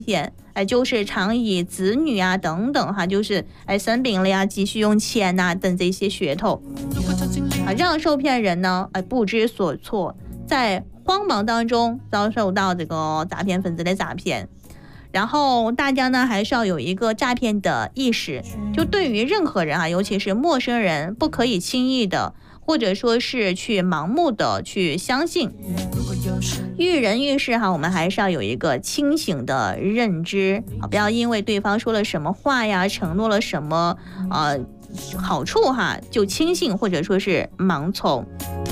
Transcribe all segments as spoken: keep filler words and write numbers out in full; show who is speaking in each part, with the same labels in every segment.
Speaker 1: 哎，就是常以子女啊等等哈，就是哎生病了呀，急需用钱呐、啊、等这些噱头啊，让受骗人呢哎不知所措，在慌忙当中遭受到这个诈骗分子的诈骗。然后大家呢还是要有一个诈骗的意识，就对于任何人啊，尤其是陌生人，不可以轻易的或者说是去盲目的去相信。遇人遇事哈，我们还是要有一个清醒的认知啊，不要因为对方说了什么话呀，承诺了什么呃好处哈，就轻信或者说是盲从。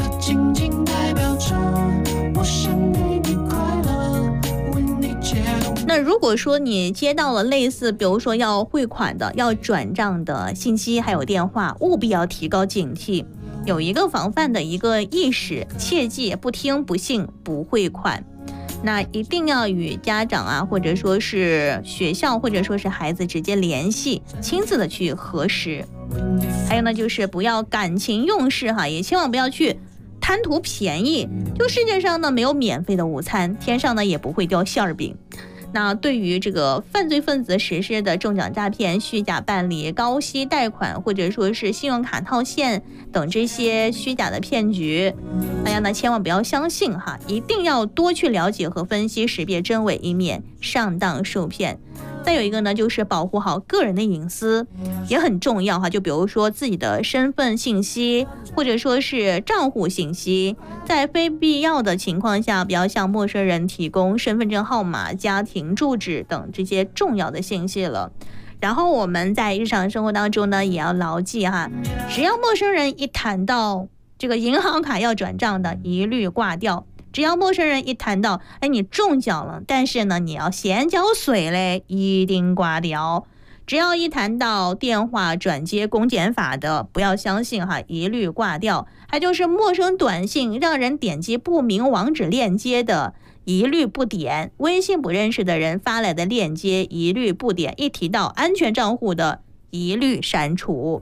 Speaker 1: 那如果说你接到了类似比如说要汇款的要转账的信息还有电话，务必要提高警惕，有一个防范的一个意识，切记不听不信不汇款。那一定要与家长啊或者说是学校或者说是孩子直接联系，亲自的去核实。还有呢就是不要感情用事哈，也千万不要去贪图便宜，就世界上呢没有免费的午餐，天上呢也不会掉馅儿饼。那对于这个犯罪分子实施的中奖诈骗、虚假办理高息贷款或者说是信用卡套现等这些虚假的骗局，大家呢千万不要相信哈，一定要多去了解和分析识别真伪，以免上当受骗。再有一个呢就是保护好个人的隐私也很重要哈，就比如说自己的身份信息或者说是账户信息，在非必要的情况下不要向陌生人提供身份证号码、家庭住址等这些重要的信息了。然后我们在日常生活当中呢也要牢记哈，只要陌生人一谈到这个银行卡要转账的，一律挂掉。只要陌生人一谈到哎你中奖了，但是呢你要先交税嘞，一定挂掉。只要一谈到电话转接公检法的，不要相信哈，一律挂掉。还就是陌生短信让人点击不明网址链接的，一律不点。微信不认识的人发来的链接一律不点，一提到安全账户的一律删除。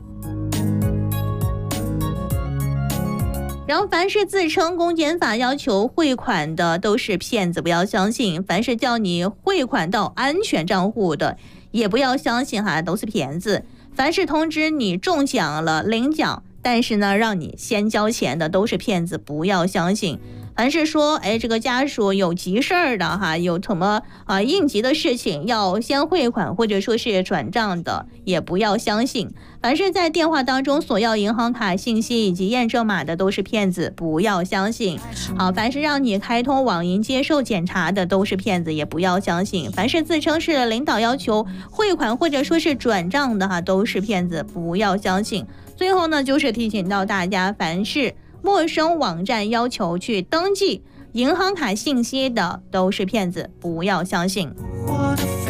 Speaker 1: 然后凡是自称公检法要求汇款的都是骗子，不要相信。凡是叫你汇款到安全账户的也不要相信哈，都是骗子。凡是通知你中奖了领奖，但是呢让你先交钱的都是骗子，不要相信。凡是说哎这个家属有急事儿的哈，有什么啊应急的事情要先汇款或者说是转账的，也不要相信。凡是在电话当中索要银行卡信息以及验证码的都是骗子，不要相信。好，凡是让你开通网银接受检查的都是骗子，也不要相信。凡是自称是领导要求汇款或者说是转账的哈，都是骗子，不要相信。最后呢就是提醒到大家，凡是陌生网站要求去登记银行卡信息的都是骗子，不要相信。